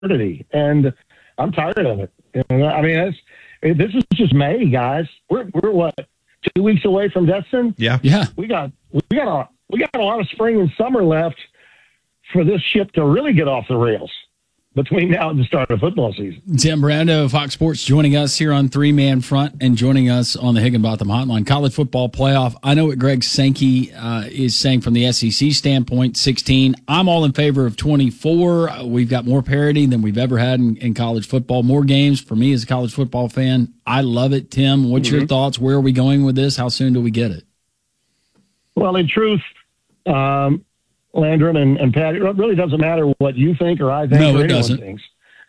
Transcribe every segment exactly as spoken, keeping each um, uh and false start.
absurdity, and I'm tired of it. You know, I mean, it's, it, this is just May, guys. We're we're what two weeks away from Destin. Yeah, yeah. We got we got a we got a lot of spring and summer left for this ship to really get off the rails between now and the start of football season. Tim Brando, Fox Sports, joining us here on Three Man Front and joining us on the Higginbotham Hotline. College football playoff. I know what Greg Sankey uh, is saying from the S E C standpoint, sixteen. I'm all in favor of twenty-four. We've got more parity than we've ever had in, in college football. More games for me as a college football fan. I love it. Tim, what's mm-hmm. your thoughts? Where are we going with this? How soon do we get it? Well, in truth, um, Landron and, and Pat, it really doesn't matter what you think or I think no, or it anyone doesn't. thinks.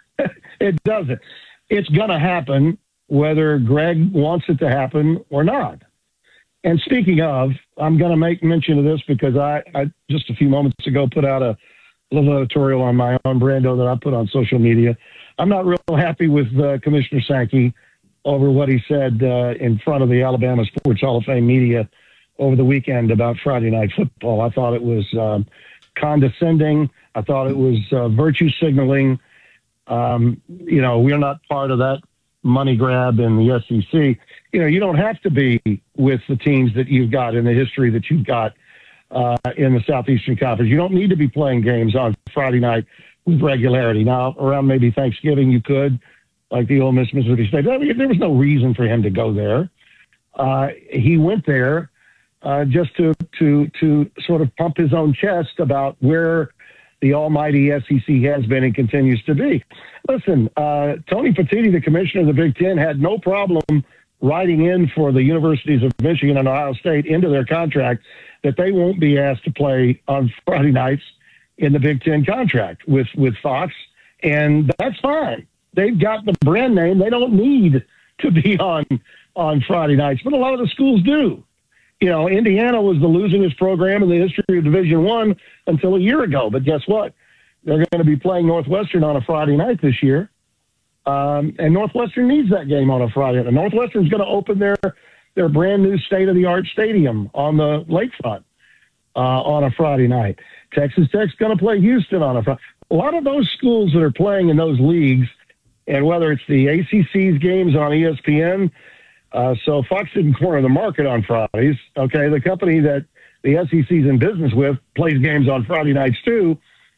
It doesn't. It's going to happen whether Greg wants it to happen or not. And speaking of, I'm going to make mention of this because I, I just a few moments ago put out a little editorial on my own Brando that I put on social media. I'm not real happy with uh, Commissioner Sankey over what he said uh, in front of the Alabama Sports Hall of Fame media over the weekend about Friday Night Football. I thought it was um, condescending. I thought it was uh, virtue signaling. Um, you know, we're not part of that money grab in the S E C. You know, you don't have to be with the teams that you've got in the history that you've got uh, in the Southeastern Conference. You don't need to be playing games on Friday night with regularity. Now, around maybe Thanksgiving, you could, like the Ole Miss Mississippi State. I mean, there was no reason for him to go there. Uh, he went there Uh, just to, to to sort of pump his own chest about where the almighty S E C has been and continues to be. Listen, uh, Tony Petitti, the commissioner of the Big Ten, had no problem writing in for the universities of Michigan and Ohio State into their contract that they won't be asked to play on Friday nights in the Big Ten contract with, with Fox, and that's fine. They've got the brand name. They don't need to be on on Friday nights, but a lot of the schools do. You know, Indiana was the losingest program in the history of Division One until a year ago. But guess what? They're going to be playing Northwestern on a Friday night this year. Um, and Northwestern needs that game on a Friday. And Northwestern's going to open their, their brand new state-of-the-art stadium on the lakefront uh, on a Friday night. Texas Tech's going to play Houston on a Friday. A lot of those schools that are playing in those leagues, and whether it's the A C C's games on E S P N, Uh, so Fox didn't corner the market on Fridays. Okay, the company that the S E C's in business with plays games on Friday nights too.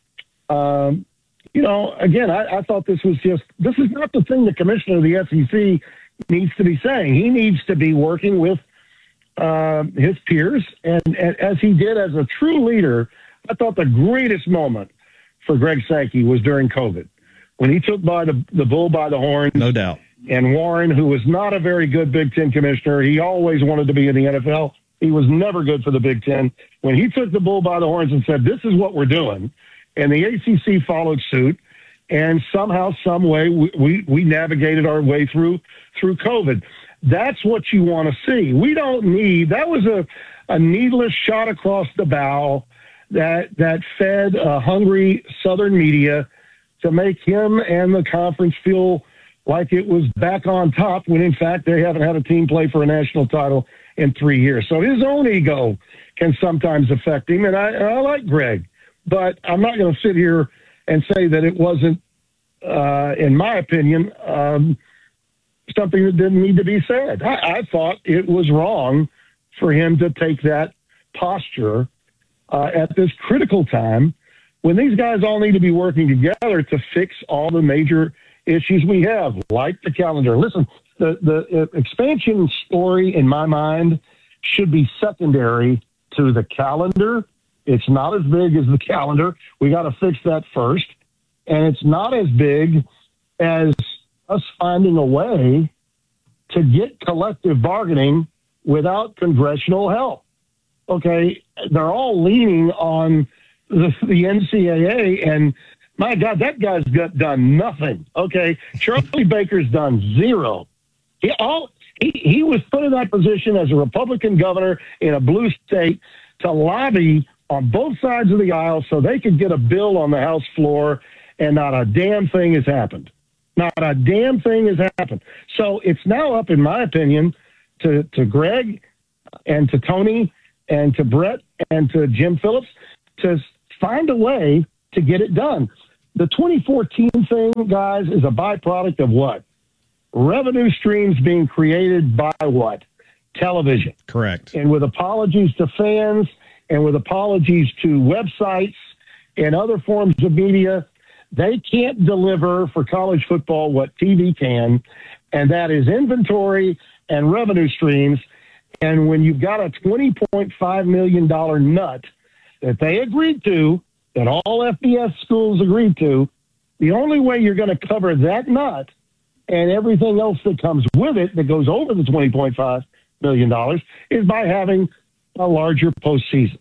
Um, you know, again, I, I thought this was just this is not the thing the commissioner of the S E C needs to be saying. He needs to be working with uh, his peers, and, and as he did as a true leader. I thought the greatest moment for Greg Sankey was during COVID when he took by the, the bull by the horn. No doubt. And Warren, who was not a very good Big Ten commissioner, he always wanted to be in the N F L. He was never good for the Big Ten. When he took the bull by the horns and said, this is what we're doing, and the A C C followed suit, and somehow, some way, we, we, we navigated our way through through COVID. That's what you want to see. We don't need – that was a, a needless shot across the bow that, that fed a hungry Southern media to make him and the conference feel – like it was back on top when, in fact, they haven't had a team play for a national title in three years. So his own ego can sometimes affect him, and I, and I like Greg. But I'm not going to sit here and say that it wasn't, uh, in my opinion, um, something that didn't need to be said. I, I thought it was wrong for him to take that posture uh, at this critical time when these guys all need to be working together to fix all the major issues we have, like the calendar. Listen, the, the uh, expansion story, in my mind, should be secondary to the calendar. It's not as big as the calendar. We got to fix that first. And it's not as big as us finding a way to get collective bargaining without congressional help. Okay, they're all leaning on the, the N C double A, and my God, that guy's got done nothing. Okay, Charlie Baker's done zero. He all he, he was put in that position as a Republican governor in a blue state to lobby on both sides of the aisle so they could get a bill on the House floor, and not a damn thing has happened. Not a damn thing has happened. So it's now up, in my opinion, to, to Greg and to Tony and to Brett and to Jim Phillips to find a way to get it done. The twenty fourteen thing, guys, is a byproduct of what? Revenue streams being created by what? Television. Correct. And with apologies to fans and with apologies to websites and other forms of media, they can't deliver for college football what T V can, and that is inventory and revenue streams. And when you've got a twenty point five million dollars nut that they agreed to, that all F B S schools agreed to, the only way you're going to cover that nut and everything else that comes with it that goes over the twenty point five million dollars is by having a larger postseason.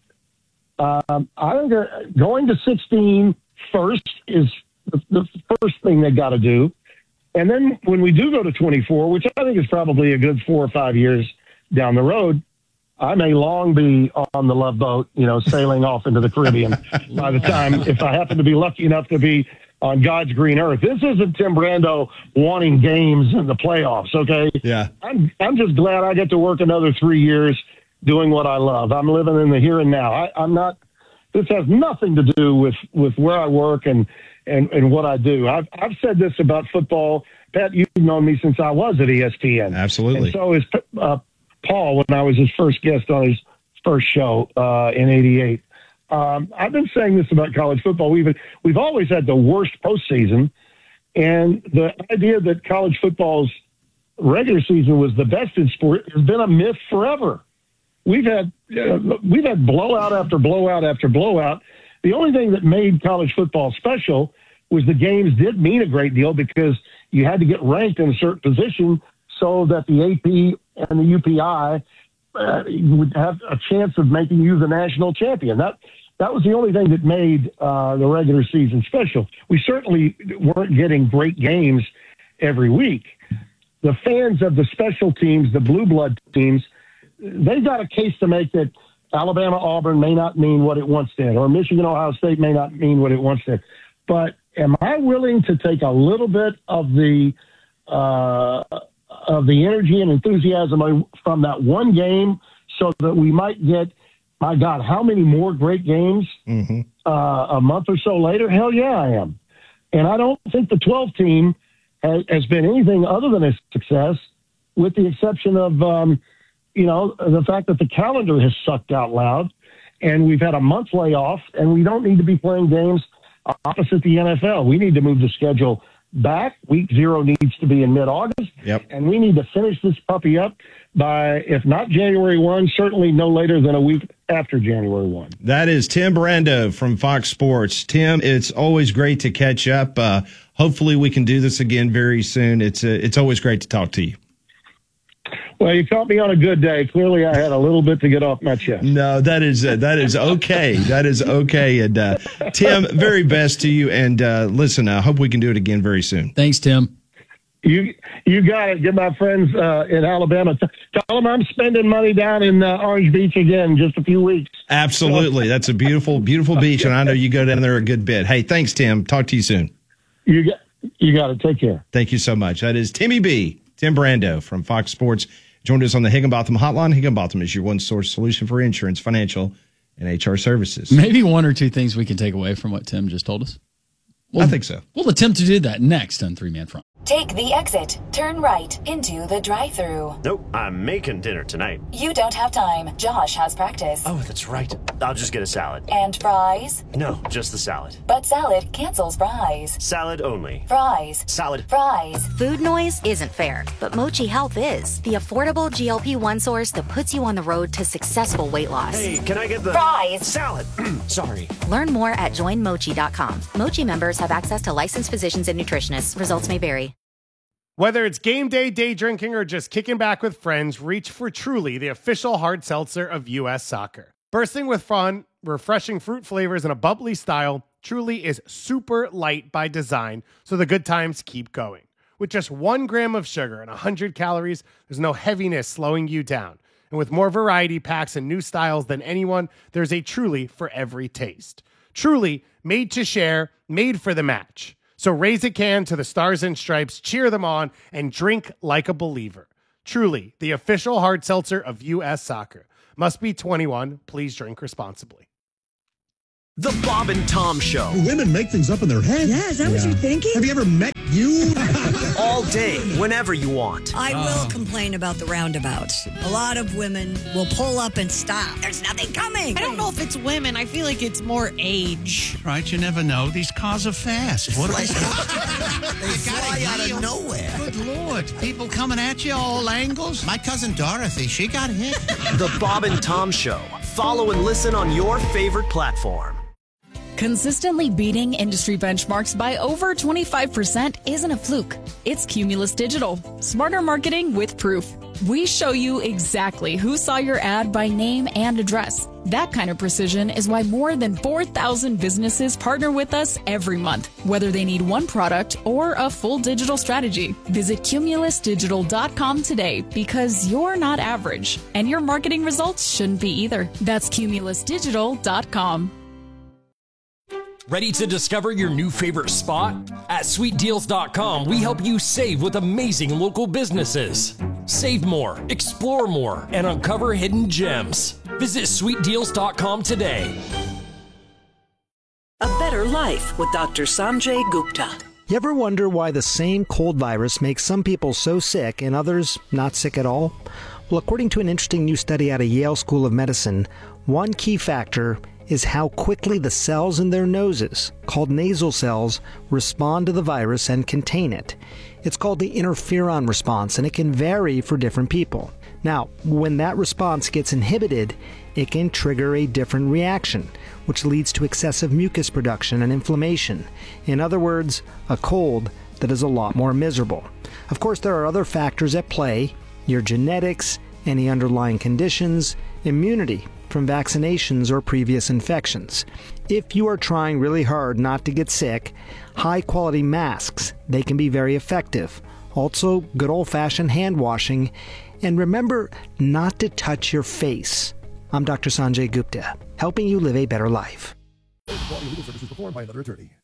Um, I think going to sixteen first is the, the first thing they got to do. And then when we do go to twenty-four, which I think is probably a good four or five years down the road, I may long be on the Love Boat, you know, sailing off into the Caribbean by the time, if I happen to be lucky enough to be on God's green earth. This isn't Tim Brando wanting games in the playoffs, okay? Yeah. I'm I'm just glad I get to work another three years doing what I love. I'm living in the here and now. I, I'm not, this has nothing to do with, with where I work and, and, and what I do. I've, I've said this about football. Pat, you've known me since I was at E S P N. Absolutely. And so is uh, Paul when I was his first guest on his first show uh, in eighty-eight. Um, I've been saying this about college football. We've we've always had the worst postseason, and the idea that college football's regular season was the best in sport has been a myth forever. We've had uh, we've had blowout after blowout after blowout. The only thing that made college football special was the games did mean a great deal because you had to get ranked in a certain position so that the A P and the U P I uh, would have a chance of making you the national champion. That that was the only thing that made uh, the regular season special. We certainly weren't getting great games every week. The fans of the special teams, the blue blood teams, they got a case to make that Alabama Auburn may not mean what it once did, or Michigan Ohio State may not mean what it once did. But am I willing to take a little bit of the uh, of the energy and enthusiasm from that one game so that we might get, my God, how many more great games mm-hmm. uh, a month or so later? Hell yeah, I am. And I don't think the twelve team has, has been anything other than a success, with the exception of, um, you know, the fact that the calendar has sucked out loud and we've had a month layoff and we don't need to be playing games opposite the N F L. We need to move the schedule back. Week zero needs to be in mid-August. Yep. And we need to finish this puppy up by, if not January first, certainly no later than a week after January first. That is Tim Brando from Fox Sports. Tim, it's always great to catch up. Uh, hopefully we can do this again very soon. It's, uh, it's always great to talk to you. Well, you caught me on a good day. Clearly, I had a little bit to get off my chest. No, that is uh, that is okay. That is okay. And uh, Tim, very best to you. And uh, listen, I hope we can do it again very soon. Thanks, Tim. You you got it. Get my friends uh, in Alabama. Tell them I'm spending money down in uh, Orange Beach again in just a few weeks. Absolutely. That's a beautiful, beautiful beach. And I know you go down there a good bit. Hey, thanks, Tim. Talk to you soon. You got, you got it. Take care. Thank you so much. That is Timmy B, Tim Brando from Fox Sports. Joined us on the Higginbotham Hotline. Higginbotham is your one-source solution for insurance, financial, and H R services. Maybe one or two things we can take away from what Tim just told us. We'll, I think so. We'll attempt to do that next on Three Man Front. Take the exit. Turn right into the drive-thru. Nope, I'm making dinner tonight. You don't have time. Josh has practice. Oh, that's right. I'll just get a salad. And fries? No, just the salad. But salad cancels fries. Salad only. Fries. Salad. Fries. Food noise isn't fair, but Mochi Health is. The affordable G L P one source that puts you on the road to successful weight loss. Hey, can I get the fries? Salad. Sorry. Learn more at join mochi dot com. Mochi members have access to licensed physicians and nutritionists. Results may vary. Whether it's game day, day drinking, or just kicking back with friends, reach for Truly, the official hard seltzer of U S Soccer. Bursting with fun, refreshing fruit flavors, and a bubbly style, Truly is super light by design, so the good times keep going. With just one gram of sugar and one hundred calories, there's no heaviness slowing you down. And with more variety packs and new styles than anyone, there's a Truly for every taste. Truly, made to share, made for the match. So raise a can to the Stars and Stripes, cheer them on, and drink like a believer. Truly, the official hard seltzer of U S Soccer. Must be twenty-one. Please drink responsibly. The Bob and Tom Show. Women make things up in their head. Yeah, is that yeah. what you're thinking? Have you ever met you? All day, whenever you want. I will complain about the roundabouts. A lot of women will pull up and stop. There's nothing coming. I don't know if it's women. I feel like it's more age. Right, you never know. These cars are fast. What are they? They fly out of nowhere. Good Lord. People coming at you all angles. My cousin Dorothy, she got hit. The Bob and Tom Show. Follow and listen on your favorite platform. Consistently beating industry benchmarks by over twenty-five percent isn't a fluke. It's Cumulus Digital. Smarter marketing with proof. We show you exactly who saw your ad by name and address. That kind of precision is why more than four thousand businesses partner with us every month, whether they need one product or a full digital strategy. Visit cumulus digital dot com today because you're not average, and your marketing results shouldn't be either. That's cumulus digital dot com. Ready to discover your new favorite spot? At sweet deals dot com, we help you save with amazing local businesses. Save more, explore more, and uncover hidden gems. Visit sweet deals dot com today. A better life with Doctor Sanjay Gupta. You ever wonder why the same cold virus makes some people so sick and others not sick at all? Well, according to an interesting new study out of Yale School of Medicine, one key factor is how quickly the cells in their noses, called nasal cells, respond to the virus and contain it. It's called the interferon response, and it can vary for different people. Now, when that response gets inhibited, it can trigger a different reaction, which leads to excessive mucus production and inflammation. In other words, a cold that is a lot more miserable. Of course, there are other factors at play: your genetics, any underlying conditions, immunity from vaccinations or previous infections. If you are trying really hard not to get sick, high-quality masks, they can be very effective. Also, good old-fashioned hand washing, and remember not to touch your face. I'm Doctor Sanjay Gupta, helping you live a better life. Legal services performed by another attorney.